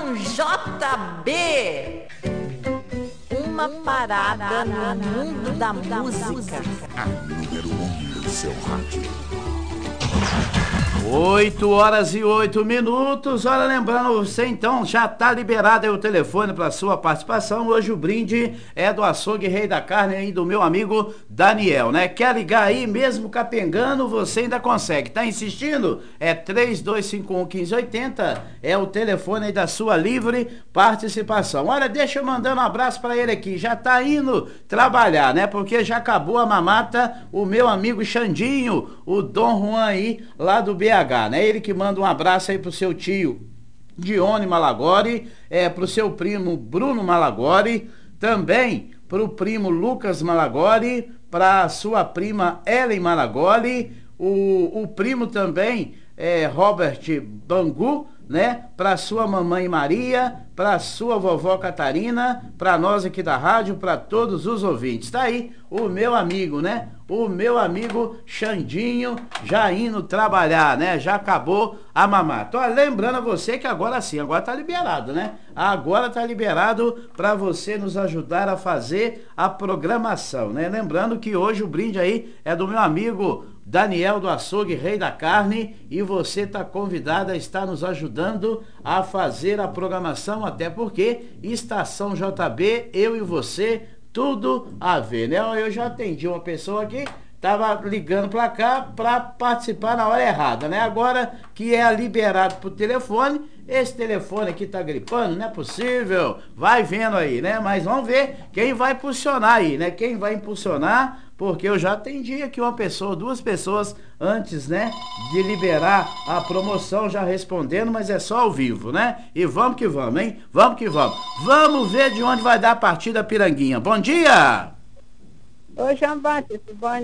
Paixão JB. Uma parada no mundo da música. A número 1 do seu rádio. 8h08. Olha, lembrando você, então, já está liberado aí o telefone para sua participação. Hoje o brinde é do Açougue Rei da Carne aí do meu amigo Daniel, né? Quer ligar aí, mesmo capengando, você ainda consegue. Tá insistindo? É 3251-1580, é o telefone aí da sua livre participação. Olha, deixa eu mandar um abraço para ele aqui. Já tá indo trabalhar, né? Porque já acabou a mamata, o meu amigo Xandinho, o Dom Juan aí, lá do BH, né? Ele que manda um abraço aí pro seu tio Dione Malagori, pro seu primo Bruno Malagori, também pro primo Lucas Malagori, pra sua prima Ellen Malagori, o primo também Robert Bangu, né? Pra sua mamãe Maria, pra sua vovó Catarina, pra nós aqui da rádio, pra todos os ouvintes. Tá aí o meu amigo, né? O meu amigo Xandinho já indo trabalhar, né? Já acabou a mamata. Olha, lembrando a você que agora sim, agora tá liberado, né? Agora tá liberado para você nos ajudar a fazer a programação, né? Lembrando que hoje o brinde aí é do meu amigo Daniel do Açougue Rei da Carne, e você tá convidado a estar nos ajudando a fazer a programação, até porque Estação JB, eu e você, tudo a ver, né? Eu já atendi uma pessoa aqui, tava ligando pra cá pra participar na hora errada, né? Agora que é liberado pro telefone, esse telefone aqui tá gripando, não é possível. Vai vendo aí, né? Mas vamos ver quem vai impulsionar aí, né? Quem vai impulsionar, porque eu já atendi aqui uma pessoa, duas pessoas antes, né, de liberar a promoção, já respondendo, mas é só ao vivo, né? E vamos que vamos, hein? Vamos que vamos. Vamos ver de onde vai dar a partida Piranguinha. Bom dia! Oi, João Batista, bom